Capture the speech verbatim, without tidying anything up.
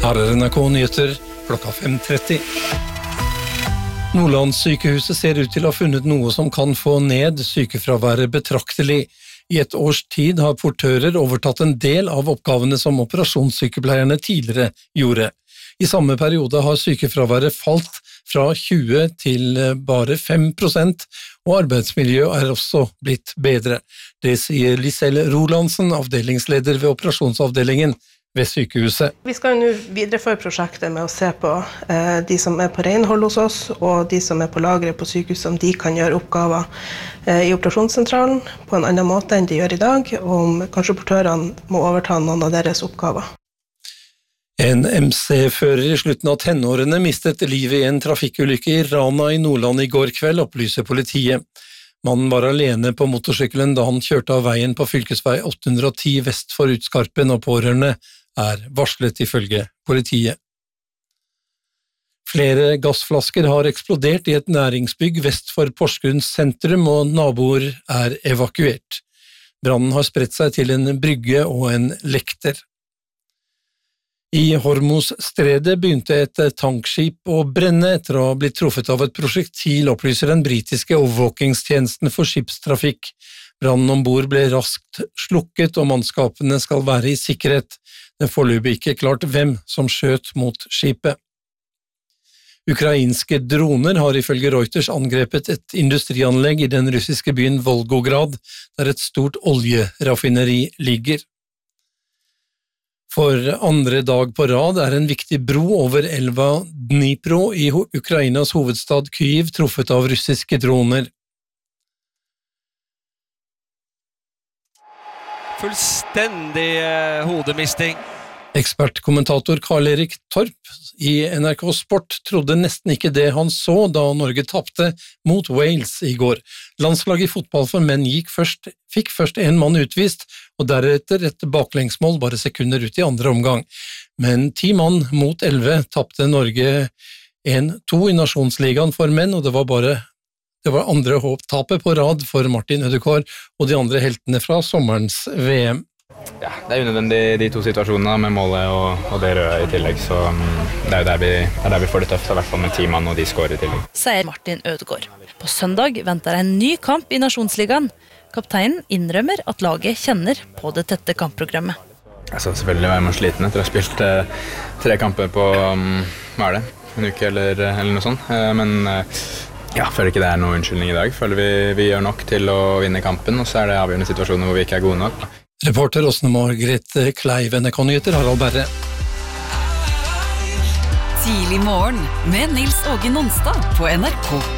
Her er N R K Nyheter klokka fem tretti. Nordlandssykehuset ser ut til å ha funnet noe som kan få ned sykefraværet betraktelig. I et års tid har portører overtatt en del av oppgavene som operasjonssykepleierne tidligere gjorde. I samme periode har sykefraværet falt fra tjue til bare fem prosent, og arbeidsmiljøet er også blitt bedre. Det sier Lisel Rolandsen, avdelingsleder ved operasjonsavdelingen ved sykehuset. Vi skal nå videreføre prosjektet med å se på eh, de som er på renhold hos oss, og de som er på lageret på sykehuset, om de kan gjøre oppgaver eh, i operasjonssentralen på en annen måte enn de gjør i dag, og om kanskje portørene må overta noen av deres oppgaver. En M C-fører i slutten av tenårene mistet livet i en trafikkulykke i Rana i Nordland i går kveld, opplyser politiet. Mannen var alene på motorsykkelen da han kjørte av veien på fylkesvei åtte hundre og ti vest for Utskarpen, og pårørende er varslet ifølge politiet. Flere gassflasker har eksplodert i et næringsbygg vest for Porsgrunn sentrum, og naboer er evakuert. Brannen har spredt seg til en brygge og en lekter. I Hormuzstredet begynte et tankskip å brenne etter å ha blitt truffet av et prosjektil, opplyser den britiske overvåkingstjenesten for skipstrafikk. Brannen ombord ble raskt slukket, og mannskapene skal være i sikkerhet. Det er foreløpig ikke klart hvem som skjøt mot skipet. Ukrainske droner har ifølge Reuters angrepet et industrianlegg i den russiske byen Volgograd, der et stort oljeraffineri ligger. For andre dag på rad er en viktig bro over elva Dnipro i Ukrainas hovedstad Kyiv truffet av russiske droner. Fullstendig eh, hodemisting. Ekspertkommentator Karl-Erik Torp i N R K Sport trodde nesten ikke det han så da Norge tapte mot Wales i går. Landslaget i fotball for menn gikk først, fikk først en mann utvist, og deretter et baklengsmål bare sekunder ut i andre omgang. Men ti mann mot elleve tapte Norge en to i Nasjonsligaen for menn, og det var bare det var andre håptapet på rad for Martin Ødegaard og de andre heltene fra sommerens V M. Ja, det er unødvendig de to situasjonene med målet og, og det røde i tillegg, så um, det er jo der vi, er der vi får det tøft, i hvert fall med ti mann og de skårer i tillegg. Sier Martin Ødegaard. På søndag venter en ny kamp i Nasjonsligaen. Kapteinen innrømmer at laget kjenner på det tette kampprogrammet. Altså, selvfølgelig var man sliten etter å ha spilt eh, tre kamper på, um, hva er det, en uke eller, eller noe sånt, eh, men eh, ja, føler ikke det er noe unnskyldning i dag. Føler vi, vi gjør nok til å vinne kampen, og så er det avgjørende situasjoner hvor vi ikke er gode nok. Reporter Åsne Margrethe Kleiv, N R K Nyheter, Harald Berre. Tidlig morgen med Nils Åge Nonstad på N R K.